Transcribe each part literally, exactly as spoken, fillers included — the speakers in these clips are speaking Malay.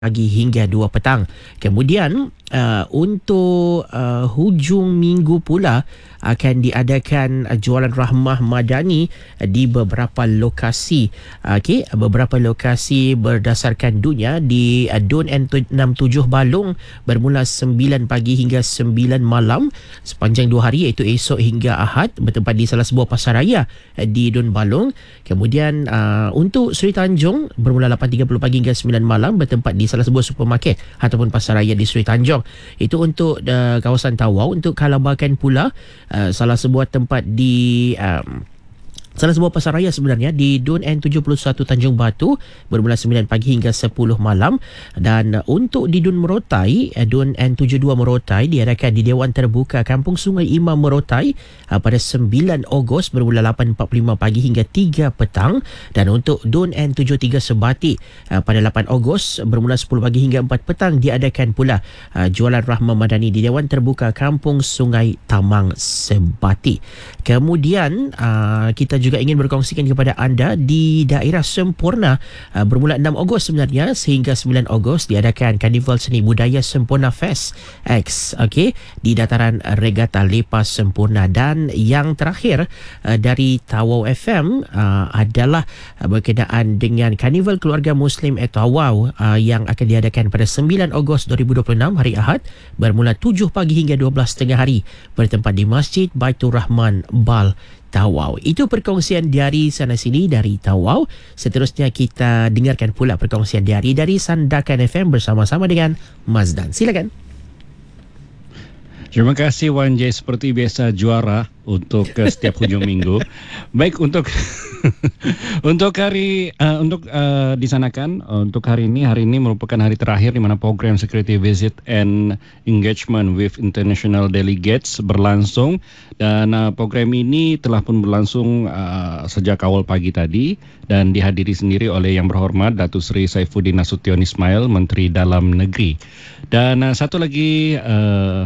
pagi hingga dua petang. Kemudian uh, untuk uh, hujung minggu pula akan diadakan uh, jualan rahmah madani uh, di beberapa lokasi. Uh, Okey, beberapa lokasi berdasarkan dunia di uh, Dun N enam tujuh Balong bermula sembilan pagi hingga sembilan malam sepanjang dua hari, iaitu esok hingga Ahad, bertempat di salah sebuah pasaraya uh, di Dun Balong. Kemudian uh, untuk Seri Tanjung bermula lapan tiga puluh pagi hingga sembilan malam bertempat di salah sebuah supermarket ataupun pasaraya di Seri Tanjung. Itu untuk uh, kawasan Tawau. Untuk Kalabakan pula uh, salah sebuah tempat di um, salah sebuah pasaraya sebenarnya di Dun N tujuh satu Tanjung Batu bermula sembilan pagi hingga sepuluh malam. Dan uh, untuk di Dun Merotai, uh, Dun N tujuh dua Merotai diadakan di Dewan Terbuka Kampung Sungai Imam Merotai uh, pada sembilan Ogos bermula lapan empat puluh lima pagi hingga tiga petang. Dan untuk Dun N tujuh tiga Sebati uh, pada lapan Ogos bermula sepuluh pagi hingga empat petang diadakan pula uh, jualan rahmah madani di Dewan Terbuka Kampung Sungai Tamang Sebati. Kemudian uh, kita juga ingin berkongsikan kepada anda di daerah Semporna uh, bermula enam Ogos sebenarnya sehingga sembilan Ogos diadakan Karnival Seni Budaya Semporna Fest X, okey, di dataran Regata Lepas Semporna. Dan yang terakhir uh, dari Tawau F M uh, adalah uh, berkenaan dengan Karnival Keluarga Muslim at Tawau uh, yang akan diadakan pada sembilan Ogos dua ribu dua puluh enam hari Ahad bermula tujuh pagi hingga dua belas tengah hari bertempat di Masjid Baitur Rahman Bal Tawau. Itu perkongsian diari sana sini dari Tawau. Seterusnya kita dengarkan pula perkongsian diari dari Sandakan F M bersama-sama dengan Mazdan. Silakan. Terima kasih Wan J, seperti biasa juara untuk uh, setiap hujung minggu. Baik, untuk untuk hari uh, untuk uh, disanakan uh, untuk hari ini hari ini merupakan hari terakhir di mana program Security Visit and Engagement with International Delegates berlangsung. Dan uh, program ini telah pun berlangsung uh, sejak awal pagi tadi dan dihadiri sendiri oleh Yang Berhormat Datuk Seri Saifuddin Nasution Ismail, Menteri Dalam Negeri. Dan uh, satu lagi uh,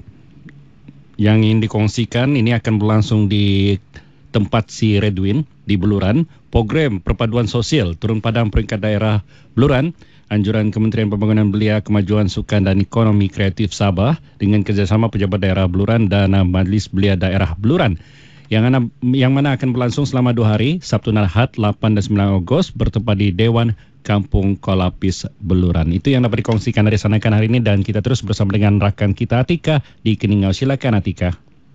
yang ingin dikongsikan, ini akan berlangsung di tempat si Redwin di Beluran. Program Perpaduan Sosial Turun Padang Peringkat Daerah Beluran, anjuran Kementerian Pembangunan Belia, Kemajuan Sukan dan Ekonomi Kreatif Sabah dengan kerjasama Pejabat Daerah Beluran dan Majlis Belia Daerah Beluran, yang mana, yang mana akan berlangsung selama dua hari, Sabtu dan Ahad lapan dan sembilan Ogos bertempat di Dewan Kampung Kolapis Beluran. Itu yang dapat dikongsikan dari Sanakan hari ini, dan kita terus bersama dengan rakan kita Atika di Keningau. Silakan Atika.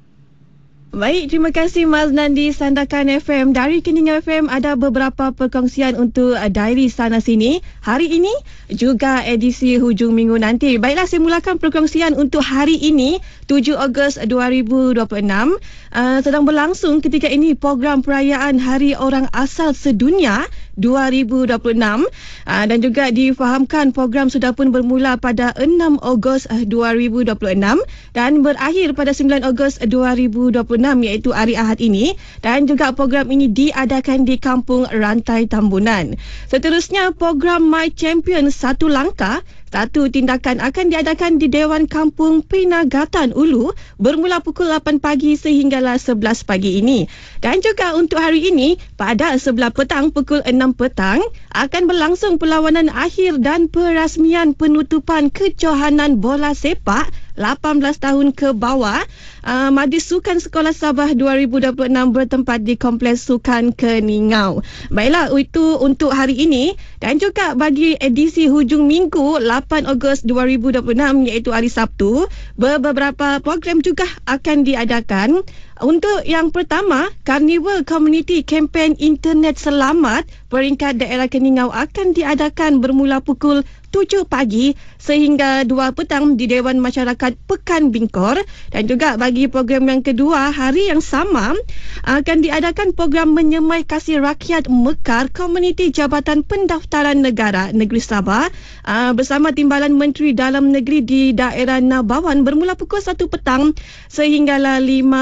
Baik, terima kasih Maznan di Sandakan F M. Dari Keningau F M ada beberapa perkongsian untuk uh, diary sana sini hari ini, juga edisi hujung minggu nanti. Baiklah, saya mulakan perkongsian untuk hari ini, tujuh Ogos dua ribu dua puluh enam. Uh, sedang berlangsung ketika ini program perayaan Hari Orang Asal Sedunia dua ribu dua puluh enam, uh, dan juga difahamkan program sudah pun bermula pada enam Ogos dua ribu dua puluh enam dan berakhir pada sembilan Ogos dua ribu dua puluh enam, iaitu hari Ahad ini. Dan juga program ini diadakan di Kampung Rantai Tambunan. Seterusnya, program My Champion Satu Langkah Satu Tindakan akan diadakan di Dewan Kampung Pinagatan Ulu bermula pukul lapan pagi sehinggalah sebelas pagi ini. Dan juga untuk hari ini pada sebelas petang pukul enam petang akan berlangsung perlawanan akhir dan perasmian penutupan kejohanan bola sepak lapan belas tahun ke bawah uh, Majlis Sukan Sekolah Sabah dua ribu dua puluh enam bertempat di Kompleks Sukan Keningau. Baiklah, itu untuk hari ini. Dan juga bagi edisi hujung minggu lapan Ogos dua ribu dua puluh enam, iaitu hari Sabtu, beberapa program juga akan diadakan. Untuk yang pertama, Karnival Community Campaign Internet Selamat peringkat daerah Keningau akan diadakan bermula pukul tujuh pagi sehingga dua petang di Dewan Masyarakat Pekan Bingkor. Dan juga bagi program yang kedua, hari yang sama akan diadakan program Menyemai Kasih Rakyat Mekar Komuniti Jabatan Pendaftaran Negara Negeri Sabah uh, bersama Timbalan Menteri Dalam Negeri di daerah Nabawan bermula pukul satu petang sehinggalah lima petang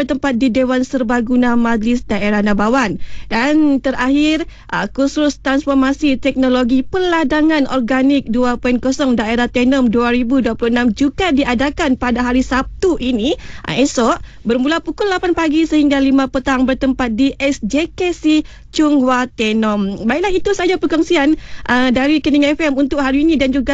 bertempat di Dewan Serbaguna Majlis Daerah Nabawan. Dan terakhir, uh, kursus transformasi teknologi peladangan organik dua titik kosong Daerah Tenom dua ribu dua puluh enam juga diadakan pada hari Sabtu ini, uh, esok, bermula pukul lapan pagi sehingga lima petang bertempat di S J K C Chung Hua Tenom. Baiklah, itu saja perkongsian uh, dari Keningan F M untuk hari ini dan juga